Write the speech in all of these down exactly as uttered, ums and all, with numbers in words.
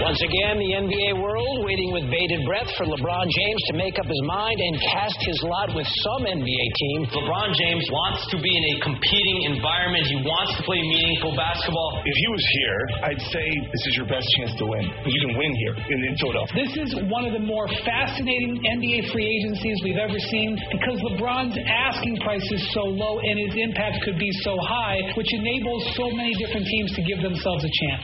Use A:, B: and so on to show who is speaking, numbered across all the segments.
A: Once again, the N B A world waiting with bated breath for LeBron James to make up his mind and cast his lot with some N B A team.
B: LeBron James wants to be in a competing environment. He wants to play meaningful basketball.
C: If he was here, I'd say this is your best chance to win. You can win here in, in Philadelphia.
D: This is one of the more fascinating N B A free agencies we've ever seen because LeBron's asking price is so low and his impact could be so high, which enables so many different teams to give themselves a chance.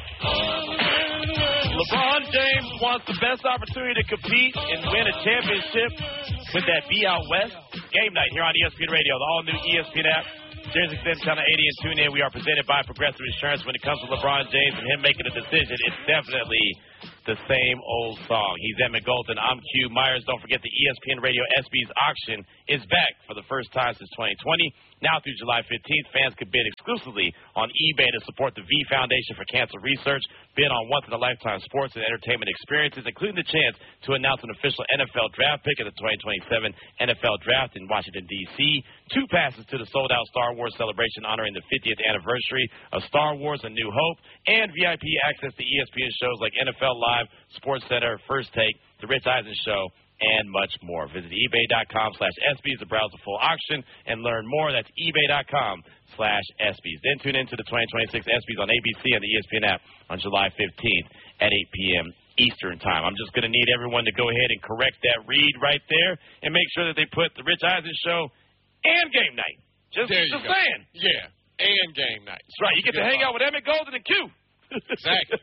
E: LeBron James wants the best opportunity to compete and win a championship with that Be Out West game night here on E S P N Radio, the all-new E S P N app. Sirius X M Channel eighty and tune in. We are presented by Progressive Insurance. When it comes to LeBron James and him making a decision, it's definitely the same old song. He's Emmett Golden. I'm Q Myers. Don't forget the E S P N Radio ESPYs auction is back for the first time since twenty twenty. Now through July fifteenth, fans can bid exclusively on eBay to support the V Foundation for Cancer Research. Bid on once-in-a-lifetime sports and entertainment experiences, including the chance to announce an official N F L draft pick at the twenty twenty-seven N F L Draft in Washington, D C Two passes to the sold-out Star Wars celebration honoring the fiftieth anniversary of Star Wars A New Hope, and V I P access to E S P N shows like N F L Live, Sports Center, First Take, The Rich Eisen Show, and much more. Visit ebay.com slash ESPYs to browse the full auction and learn more. That's ebay.com slash ESPYs. Then tune into the twenty twenty-six ESPYs on A B C and the E S P N app on July fifteenth at eight p.m. Eastern Time. I'm just going to need everyone to go ahead and correct that read right there and make sure that they put the Rich Eisen Show and game night. Just,
F: there you
E: just
F: go.
E: saying.
F: Yeah, and game night.
E: That's right. You get to hang out with Emmett Golden and Q.
F: Exactly.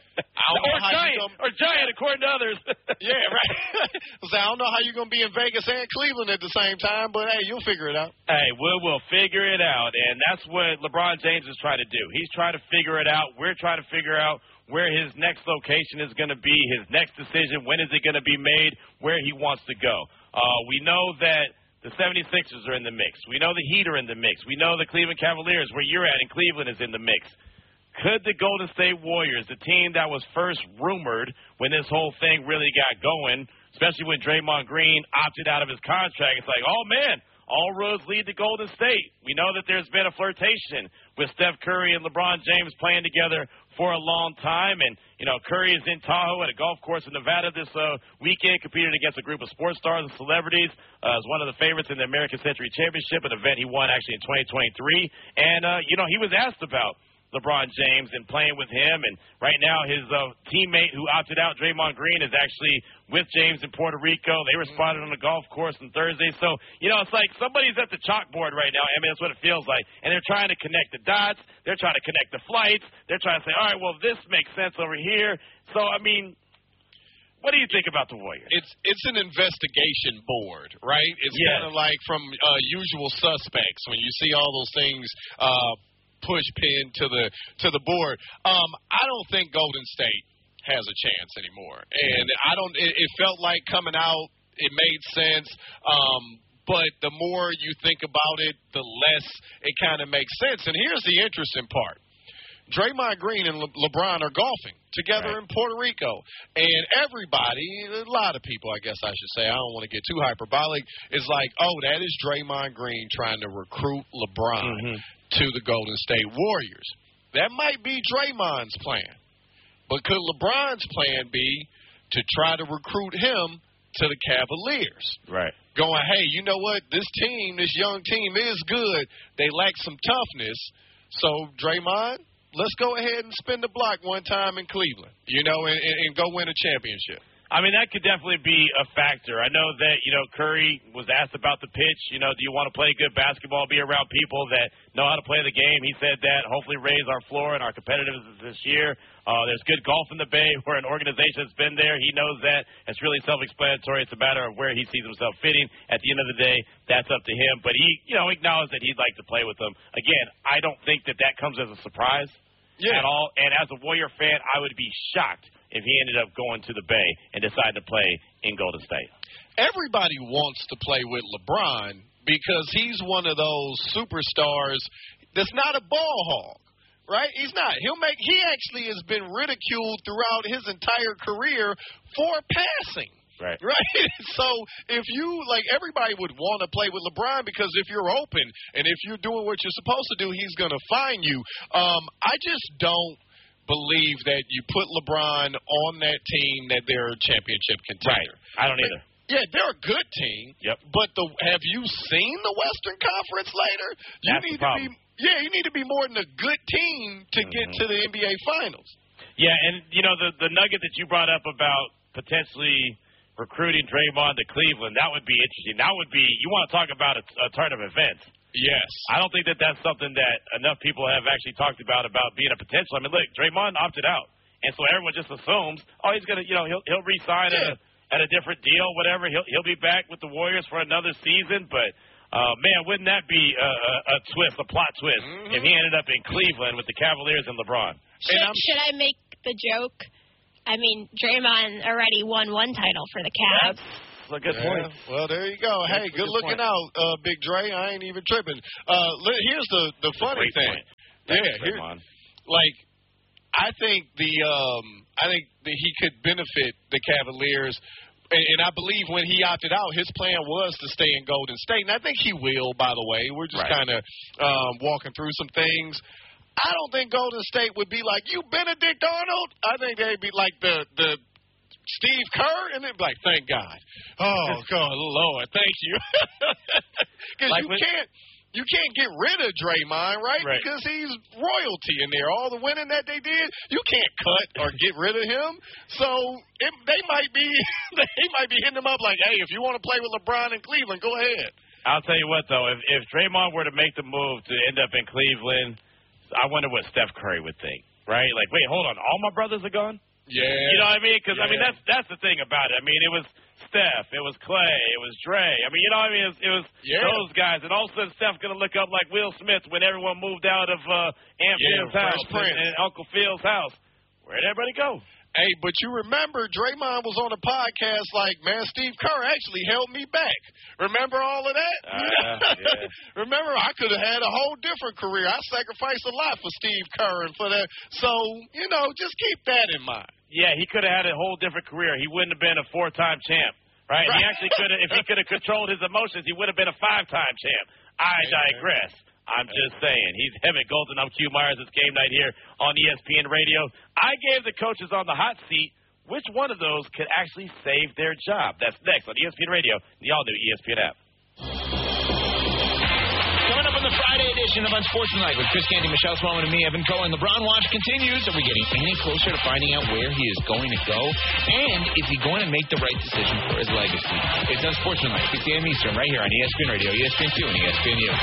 F: I don't
E: or
F: know how
E: giant,
F: gonna...
E: or giant, according to others.
F: Yeah, right. So I don't know how you're going to be in Vegas and Cleveland at the same time, but, hey, you'll figure it out.
E: Hey, we'll, we'll figure it out, and that's what LeBron James is trying to do. He's trying to figure it out. We're trying to figure out where his next location is going to be, his next decision, when is it going to be made, where he wants to go. Uh, we know that the seventy-sixers are in the mix. We know the Heat are in the mix. We know the Cleveland Cavaliers, where you're at in Cleveland, is in the mix. Could the Golden State Warriors, the team that was first rumored when this whole thing really got going, especially when Draymond Green opted out of his contract, it's like, oh, man, all roads lead to Golden State. We know that there's been a flirtation with Steph Curry and LeBron James playing together for a long time. And, you know, Curry is in Tahoe at a golf course in Nevada this uh, weekend, competing against a group of sports stars and celebrities uh, as one of the favorites in the American Century Championship, an event he won actually in twenty twenty-three. And, uh, you know, he was asked about LeBron James and playing with him, and right now his uh, teammate who opted out, Draymond Green, is actually with James in Puerto Rico. They were spotted on a golf course on Thursday. So, you know, it's like somebody's at the chalkboard right now. I mean, that's what it feels like. And they're trying to connect the dots. They're trying to connect the flights. They're trying to say, all right, well, this makes sense over here. So, I mean, what do you think about the Warriors?
F: It's it's an investigation board, right? It's
E: yes.
F: kind of like from uh, Usual Suspects when you see all those things uh, push pin to the to the board. Um, I don't think Golden State has a chance anymore, and I don't. It, it felt like coming out, it made sense. Um, but the more you think about it, the less it kind of makes sense. And here's the interesting part. Draymond Green and Le- LeBron are golfing together right. in Puerto Rico. And everybody, a lot of people, I guess I should say, I don't want to get too hyperbolic, is like, oh, that is Draymond Green trying to recruit LeBron mm-hmm. to the Golden State Warriors. That might be Draymond's plan. But could LeBron's plan be to try to recruit him to the Cavaliers?
E: Right.
F: Going, hey, you know what? This team, this young team is good. They lack some toughness. So, Draymond, let's go ahead and spin the block one time in Cleveland, you know, and, and, and go win a championship.
E: I mean, that could definitely be a factor. I know that, you know, Curry was asked about the pitch. You know, do you want to play good basketball, be around people that know how to play the game? He said that, hopefully raise our floor and our competitiveness this year. Uh, there's good golf in the Bay. We're an organization that's been there. He knows that. It's really self-explanatory. It's a matter of where he sees himself fitting. At the end of the day, that's up to him. But he, you know, acknowledged that he'd like to play with them. Again, I don't think that that comes as a surprise. Yeah. At all. And as a Warrior fan, I would be shocked if he ended up going to the Bay and decided to play in Golden State.
F: Everybody wants to play with LeBron because he's one of those superstars that's not a ball hog, right? He's not. He'll make. He actually has been ridiculed throughout his entire career for passing.
E: Right.
F: Right. So if you, like, everybody would want to play with LeBron because if you're open and if you're doing what you're supposed to do, he's going to find you. Um, I just don't believe that you put LeBron on that team that they're a championship contender.
E: Right. I don't either.
F: Yeah, they're a good team.
E: Yep.
F: But the have you seen the Western Conference later? You
E: That's
F: need
E: the
F: to
E: problem.
F: be yeah, you need to be more than a good team to
E: mm-hmm.
F: get to the N B A Finals.
E: Yeah, and you know the the nugget that you brought up about potentially recruiting Draymond to Cleveland, that would be interesting. That would be you want to talk about a, a turn of events.
F: Yes.
E: I don't think that that's something that enough people have actually talked about about being a potential. I mean, look, Draymond opted out, and so everyone just assumes, oh, he's gonna, you know, he'll he'll re-sign
F: yeah.
E: at a at a different deal, whatever. He'll he'll be back with the Warriors for another season. But uh, man, wouldn't that be a, a, a twist, a plot twist, mm-hmm. if he ended up in Cleveland with the Cavaliers and LeBron?
G: Should,
E: and
G: should I make the joke? I mean, Draymond already won one title for the Cavs.
E: That's a good
F: yeah.
E: point.
F: Well, there you go.
E: That's
F: hey, good, good looking
E: point.
F: out, uh, Big Dre. I ain't even tripping. Uh, here's the the funny
E: Great
F: thing.
E: Point.
F: Yeah, here, like I think the um, I think that he could benefit the Cavaliers. And I believe when he opted out, his plan was to stay in Golden State. And I think he will, by the way. We're just
E: right.
F: kind of um, walking through some things. I don't think Golden State would be like, you Benedict Arnold. I think they'd be like the the Steve Kerr, and they'd be like, thank God. Oh, God, Lord, thank you. Because
E: like
F: you
E: when-
F: can't. You can't get rid of Draymond, right?
E: right?
F: Because he's royalty in there. All the winning that they did, you can't cut or get rid of him. So it, they might be they might be hitting him up like, hey, if you want to play with LeBron in Cleveland, go ahead.
E: I'll tell you what, though, if if Draymond were to make the move to end up in Cleveland, I wonder what Steph Curry would think, right? Like, wait, hold on, all my brothers are gone?
F: Yeah.
E: You know what I mean? Because,
F: yeah.
E: I mean, that's that's the thing about it. I mean, it was Steph, it was Clay, it was Dre. I mean, you know what I mean? It was, it was
F: yeah.
E: those guys. And all of a sudden, Steph's going to look up like Will Smith when everyone moved out of uh, Aunt
F: yeah,
E: Phil's house and, and Uncle Phil's house. Where'd everybody go?
F: Hey, but you remember Draymond was on a podcast like, man, Steve Kerr actually held me back. Remember all of that?
E: Uh, yeah.
F: Remember, I could have had a whole different career. I sacrificed a lot for Steve Kerr and for that. So, you know, just keep that in mind.
E: Yeah, he could have had a whole different career. He wouldn't have been a four-time champ, right?
F: right.
E: He actually could have, if he could have controlled his emotions, he would have been a five-time champ. I digress. I'm just saying. He's Emmett Golden. I'm Q Myers. It's game night here on E S P N Radio. I gave the coaches on the hot seat which one of those could actually save their job. That's next on E S P N Radio, the all-new E S P N app.
A: Coming up on the Friday edition of Unsportsmanlike with Chris Canty, Michelle Swellman, and me, Evan Cohen. LeBron watch continues. Are we getting any closer to finding out where he is going to go? And is he going to make the right decision for his legacy? It's Unsportsmanlike, six a.m. Eastern, right here on E S P N Radio, E S P N two, and E S P N U.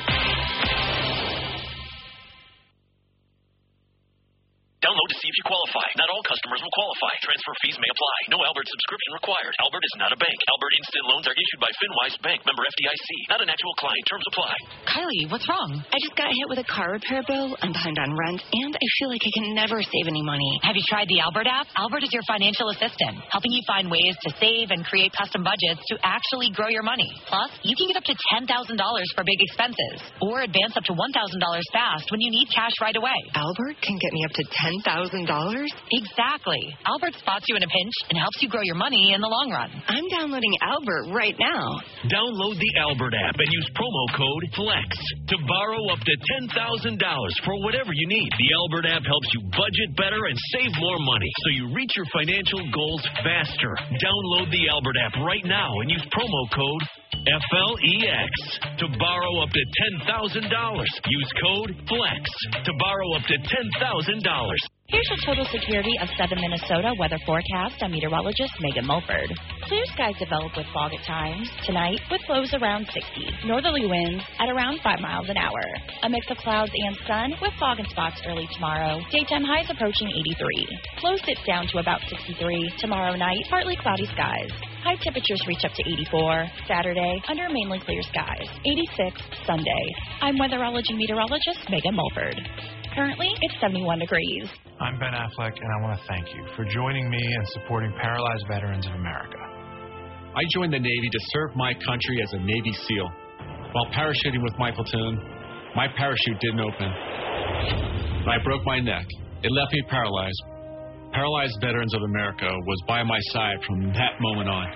H: Download to see if you qualify. Not all customers will qualify. Transfer fees may apply. No Albert subscription required. Albert is not a bank. Albert Instant Loans are issued by FinWise Bank, member F D I C. Not an actual client. Terms apply.
I: Kylie, what's wrong? I just got hit with a car repair bill. I'm behind on rent, and I feel like I can never save any money.
J: Have you tried the Albert app? Albert is your financial assistant, helping you find ways to save and create custom budgets to actually grow your money. Plus, you can get up to ten thousand dollars for big expenses, or advance up to one thousand dollars fast when you need cash right away.
I: Albert can get me up to ten thousand dollars?
J: Exactly. Albert spots you in a pinch and helps you grow your money in the long run.
I: I'm downloading Albert right now.
K: Download the Albert app and use promo code FLEX to borrow up to ten thousand dollars for whatever you need. The Albert app helps you budget better and save more money so you reach your financial goals faster. Download the Albert app right now and use promo code F L E X to borrow up to ten thousand dollars. Use code FLEX to borrow up to ten thousand dollars.
L: Here's your Total Security of Southern Minnesota weather forecast. I'm meteorologist Megan Mulford. Clear skies develop with fog at times. Tonight, with lows around sixty. Northerly winds at around five miles an hour. A mix of clouds and sun with fog in spots early tomorrow. Daytime highs approaching eighty-three. Low sits down to about sixty-three. Tomorrow night, partly cloudy skies. High temperatures reach up to eighty-four. Saturday, under mainly clear skies. eighty-six Sunday. I'm weatherology meteorologist Megan Mulford. Currently, it's seventy-one degrees.
M: I'm Ben Affleck, and I want to thank you for joining me and supporting Paralyzed Veterans of America.
N: I joined the Navy to serve my country as a Navy SEAL. While parachuting with my platoon, my parachute didn't open. I broke my neck. It left me paralyzed. Paralyzed Veterans of America was by my side from that moment on.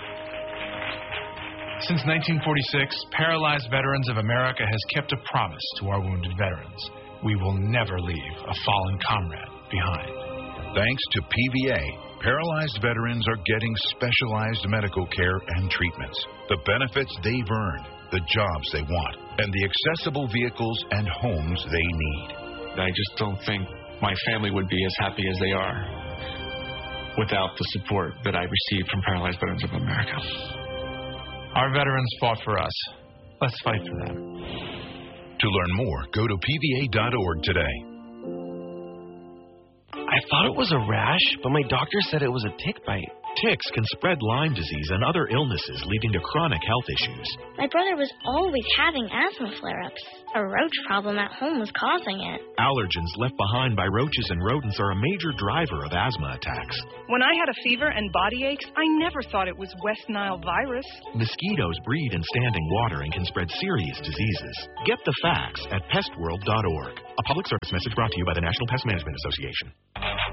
M: Since nineteen forty-six, Paralyzed Veterans of America has kept a promise to our wounded veterans. We will never leave a fallen comrade behind.
O: Thanks to P V A, paralyzed veterans are getting specialized medical care and treatments, the benefits they've earned, the jobs they want, and the accessible vehicles and homes they need.
N: I just don't think my family would be as happy as they are without the support that I received from Paralyzed Veterans of America.
M: Our veterans fought for us. Let's fight for them.
O: To learn more, go to P V A dot org today.
P: I thought it was a rash, but my doctor said it was a tick bite.
Q: Ticks can spread Lyme disease and other illnesses, leading to chronic health issues.
R: My brother was always having asthma flare-ups. A roach problem at home was causing it.
Q: Allergens left behind by roaches and rodents are a major driver of asthma attacks.
S: When I had a fever and body aches, I never thought it was West Nile virus.
Q: Mosquitoes breed in standing water and can spread serious diseases. Get the facts at pest world dot org. A public service message brought to you by the National Pest Management Association.